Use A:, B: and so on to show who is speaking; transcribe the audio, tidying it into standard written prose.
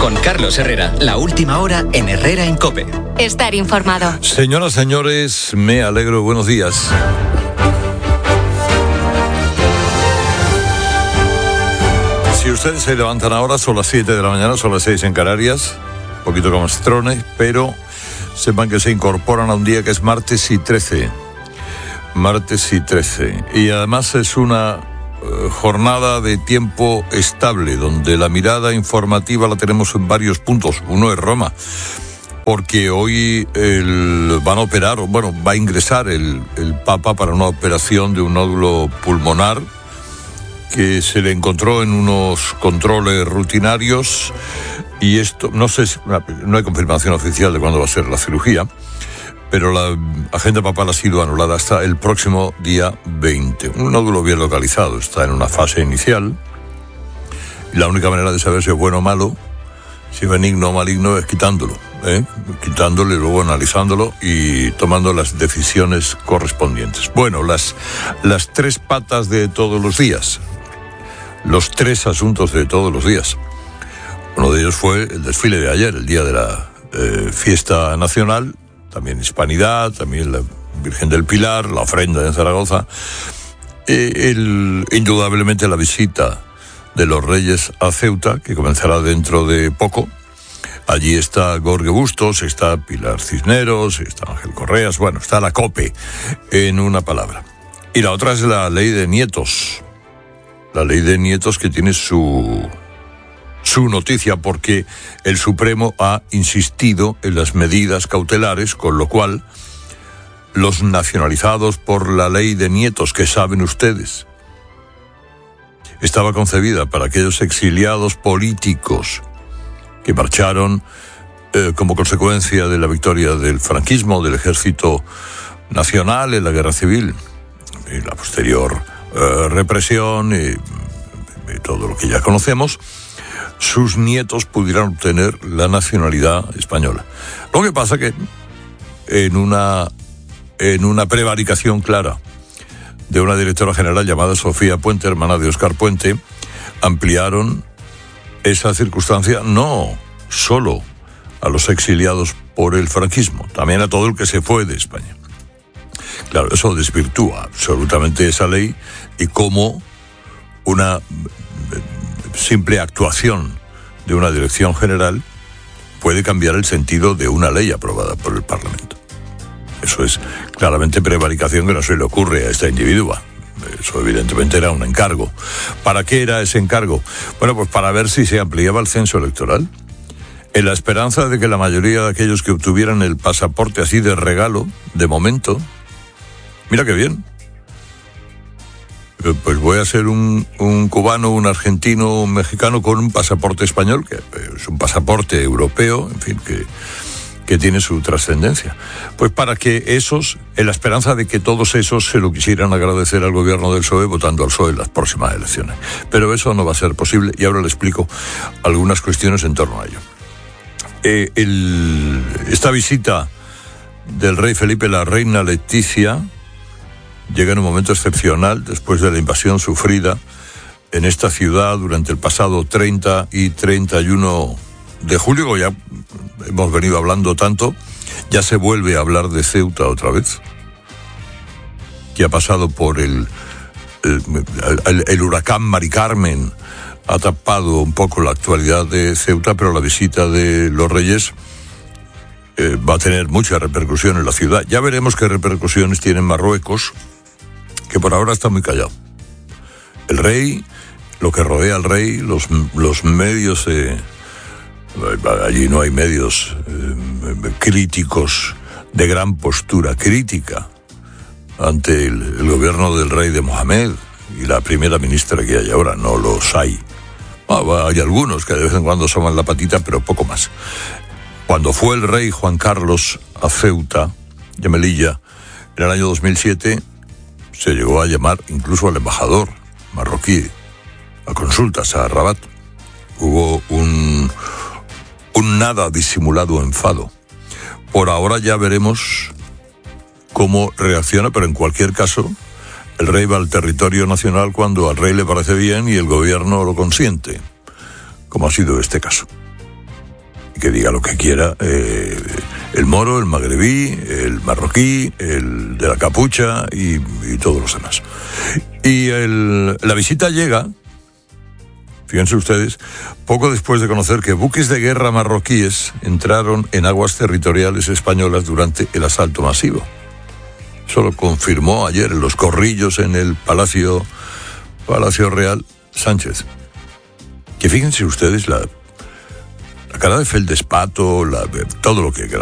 A: Con Carlos Herrera, la última hora en Herrera en COPE.
B: Estar informado.
C: Señoras, señores, me alegro. Buenos días. Si ustedes se levantan ahora, son las 7 de la mañana, son las 6 en Canarias, un poquito como estrones, pero sepan que se incorporan a un día que es martes y 13. Martes y 13. Y además es una jornada de tiempo estable, donde la mirada informativa la tenemos en varios puntos. Uno es Roma, porque hoy van a operar, va a ingresar el Papa para una operación de un nódulo pulmonar que se le encontró en unos controles rutinarios, y esto, no sé, no hay confirmación oficial de cuándo va a ser la cirugía, pero la agenda papal ha sido anulada hasta el próximo día 20. Un nódulo bien localizado, está en una fase inicial, y la única manera de saber si es bueno o malo, si es benigno o maligno, es quitándolo, quitándolo y luego analizándolo y tomando las decisiones correspondientes. Bueno, las tres patas de todos los días, los tres asuntos de todos los días. Uno de ellos fue el desfile de ayer, el día de la fiesta nacional, también Hispanidad, también la Virgen del Pilar, la ofrenda en Zaragoza, indudablemente la visita de los Reyes a Ceuta, que comenzará dentro de poco. Allí está Jorge Bustos, está Pilar Cisneros, está Ángel Correas, está la COPE, en una palabra. Y la otra es la ley de nietos. La ley de nietos, que tiene su noticia, porque el Supremo ha insistido en las medidas cautelares, con lo cual los nacionalizados por la ley de nietos, que saben ustedes, estaba concebida para aquellos exiliados políticos que marcharon como consecuencia de la victoria del franquismo, del Ejército Nacional en la Guerra Civil, y la posterior represión y todo lo que ya conocemos. Sus nietos pudieran obtener la nacionalidad española. Lo que pasa que en una prevaricación clara de una directora general llamada Sofía Puente, hermana de Óscar Puente, ampliaron esa circunstancia no solo a los exiliados por el franquismo, también a todo el que se fue de España. Claro, eso desvirtúa absolutamente esa ley, y cómo una simple actuación de una dirección general puede cambiar el sentido de una ley aprobada por el Parlamento. Eso es claramente prevaricación, que no se le ocurre a esta individua. Eso evidentemente era un encargo. ¿Para qué era ese encargo? Pues para ver si se ampliaba el censo electoral, en la esperanza de que la mayoría de aquellos que obtuvieran el pasaporte así de regalo, de momento, mira qué bien, pues voy a ser un cubano, un argentino, un mexicano con un pasaporte español, que es un pasaporte europeo, en fin, que tiene su trascendencia. Pues para que esos, en la esperanza de que todos esos se lo quisieran agradecer al gobierno del PSOE votando al PSOE en las próximas elecciones. Pero eso no va a ser posible, y ahora le explico algunas cuestiones en torno a ello. Esta visita del rey Felipe, la reina Leticia, llega en un momento excepcional después de la invasión sufrida en esta ciudad durante el pasado 30 y 31 de julio, como ya hemos venido hablando tanto. Ya se vuelve a hablar de Ceuta otra vez, que ha pasado por el huracán Mari Carmen, ha tapado un poco la actualidad de Ceuta, pero la visita de los Reyes va a tener mucha repercusión en la ciudad. Ya veremos qué repercusiones tiene Marruecos, que por ahora está muy callado. El rey, lo que rodea al rey, los medios, allí no hay medios críticos de gran postura crítica ante el gobierno del rey de Mohamed y la primera ministra que hay ahora, no los hay. Hay algunos que de vez en cuando asoman la patita, pero poco más. Cuando fue el rey Juan Carlos a Ceuta y a Melilla en el año 2007, se llegó a llamar incluso al embajador marroquí a consultas a Rabat. Hubo un nada disimulado enfado. Por ahora ya veremos cómo reacciona, pero en cualquier caso, el rey va al territorio nacional cuando al rey le parece bien y el gobierno lo consiente, como ha sido este caso. y que diga lo que quiera, el moro, el magrebí, el marroquí, el de la capucha y todos los demás. Y la visita llega, fíjense ustedes, poco después de conocer que buques de guerra marroquíes entraron en aguas territoriales españolas durante el asalto masivo. Eso lo confirmó ayer en los corrillos en el Palacio Real Sánchez. Que fíjense ustedes la cara de feldespato, todo lo que queramos.